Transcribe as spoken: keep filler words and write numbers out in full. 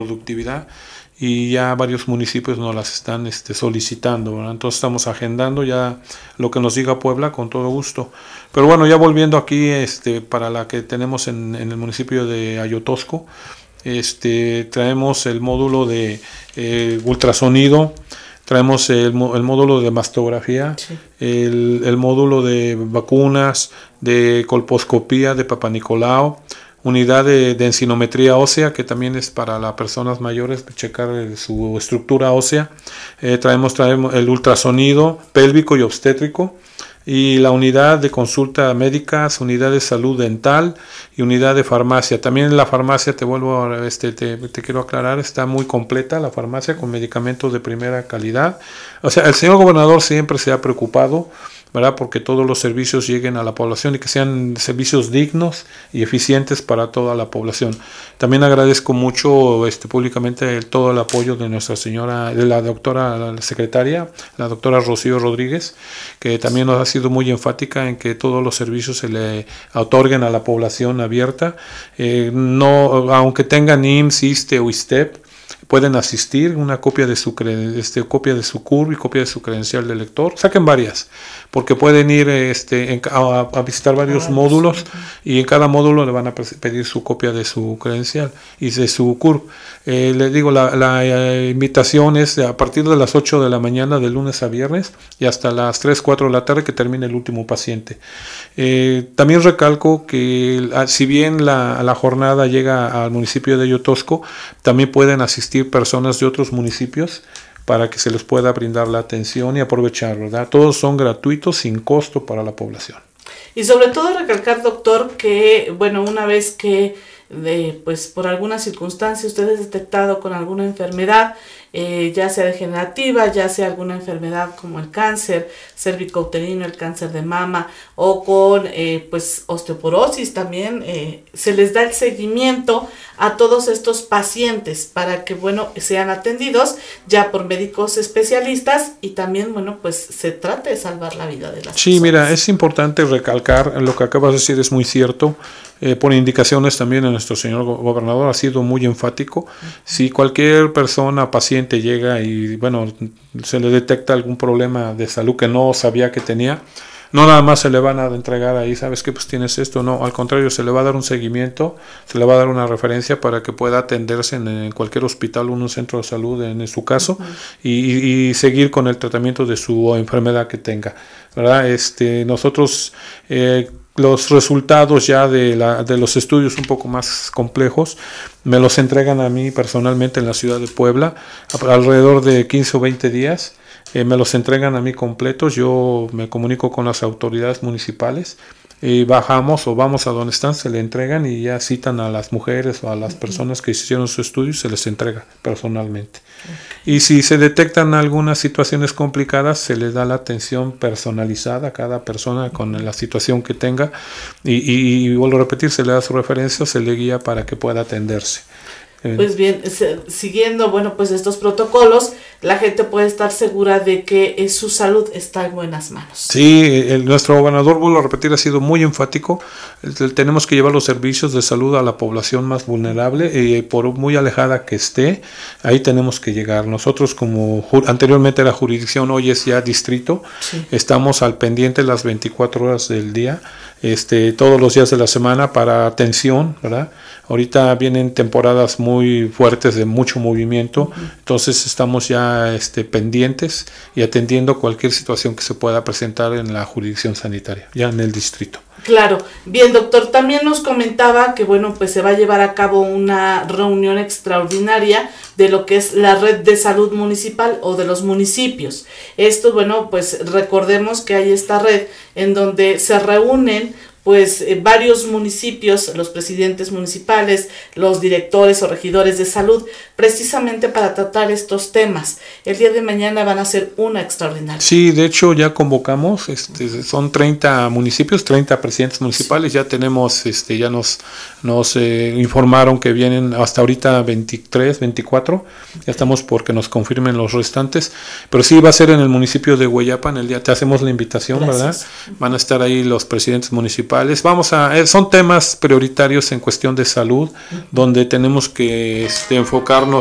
productividad y ya varios municipios nos las están este, solicitando, ¿verdad? Entonces estamos agendando ya lo que nos diga Puebla con todo gusto. Pero bueno, ya volviendo aquí este, para la que tenemos en, en el municipio de Ayotosco, este, traemos el módulo de eh, ultrasonido, traemos el, el módulo de mastografía, sí. el, el módulo de vacunas, de colposcopía, de Papa Nicolau, unidad de densitometría ósea, que también es para las personas mayores, checar su estructura ósea. Eh, traemos, traemos el ultrasonido pélvico y obstétrico, y la unidad de consulta médica, unidad de salud dental y unidad de farmacia. También en la farmacia, te vuelvo a, este, te, te quiero aclarar, está muy completa la farmacia con medicamentos de primera calidad. O sea, el señor gobernador siempre se ha preocupado, ¿verdad?, porque todos los servicios lleguen a la población y que sean servicios dignos y eficientes para toda la población. También agradezco mucho este, públicamente el, todo el apoyo de nuestra señora, de la doctora la secretaria, la doctora Rocío Rodríguez, que también nos ha sido muy enfática en que todos los servicios se le otorguen a la población abierta, eh, no, aunque tengan I M S S, ISSSTE o ISSSTEP, pueden asistir, una copia de su este, copia de su C U R y copia de su credencial de lector, saquen varias, porque pueden ir este, en, a, a visitar varios ah, módulos, sí. Y en cada módulo le van a pedir su copia de su credencial y de su C U R. Eh, les digo, la, la eh, invitación es a partir de las ocho de la mañana de lunes a viernes y hasta las tres, cuatro de la tarde que termine el último paciente. Eh, también recalco que si bien la, la jornada llega al municipio de Ayotosco, también pueden asistir personas de otros municipios para que se les pueda brindar la atención y aprovechar, ¿verdad? Todos son gratuitos, sin costo para la población. Y sobre todo recalcar, doctor, que, bueno, una vez que, de, pues por alguna circunstancia usted es detectado con alguna enfermedad, eh, ya sea degenerativa, ya sea alguna enfermedad como el cáncer cervicouterino, el cáncer de mama o con eh, pues osteoporosis también, eh, se les da el seguimiento a todos estos pacientes para que, bueno, sean atendidos ya por médicos especialistas y también, bueno, pues se trate de salvar la vida de las sí, personas. Sí, mira, es importante recalcar, lo que acabas de decir es muy cierto. Eh, por indicaciones también de nuestro señor gobernador ha sido muy enfático. Uh-huh. Si cualquier persona, paciente llega y bueno, se le detecta algún problema de salud que no sabía que tenía, no nada más se le van a entregar ahí, ¿sabes qué? Pues tienes esto, no, al contrario, se le va a dar un seguimiento, se le va a dar una referencia para que pueda atenderse en, en cualquier hospital o en un centro de salud, en, en su caso, uh-huh. y, y seguir con el tratamiento de su enfermedad que tenga, ¿verdad? Este, nosotros eh, los resultados ya de, la, de los estudios un poco más complejos me los entregan a mí personalmente en la ciudad de Puebla, alrededor de quince o veinte días. Eh, me los entregan a mí completos, yo me comunico con las autoridades municipales y bajamos o vamos a donde están, se le entregan y ya citan a las mujeres o a las personas que hicieron su estudio y se les entrega personalmente. Okay. Y si se detectan algunas situaciones complicadas, se les da la atención personalizada a cada persona con la situación que tenga y, y, y vuelvo a repetir, se le da su referencia, se le guía para que pueda atenderse. Pues bien, siguiendo, bueno, pues estos protocolos, la gente puede estar segura de que eh, su salud está en buenas manos. Sí, el, nuestro gobernador, vuelvo a repetir, ha sido muy enfático. El, tenemos que llevar los servicios de salud a la población más vulnerable, eh, por muy alejada que esté, ahí tenemos que llegar. Nosotros, como anteriormente era jurisdicción, hoy es ya distrito, sí. Estamos al pendiente las veinticuatro horas del día, este, todos los días de la semana para atención, ¿verdad? Ahorita vienen temporadas muy fuertes de mucho movimiento, uh-huh. Entonces estamos ya este, pendientes y atendiendo cualquier situación que se pueda presentar en la jurisdicción sanitaria, ya en el distrito. Claro. Bien, doctor, también nos comentaba que, bueno, pues se va a llevar a cabo una reunión extraordinaria de lo que es la red de salud municipal o de los municipios. Esto, bueno, pues recordemos que hay esta red en donde se reúnen pues eh, varios municipios, los presidentes municipales, los directores o regidores de salud, precisamente para tratar estos temas. El día de mañana van a ser una extraordinaria. Sí, de hecho ya convocamos, este, son treinta municipios, treinta presidentes municipales, sí. Ya tenemos, este, ya nos, nos eh, informaron que vienen hasta ahorita veintitrés, veinticuatro, ya estamos porque nos confirmen los restantes, pero sí va a ser en el municipio de Hueyapan, el día te hacemos la invitación, gracias. ¿Verdad? Van a estar ahí los presidentes municipales principales. Vamos a, eh, son temas prioritarios en cuestión de salud, donde tenemos que este, enfocarnos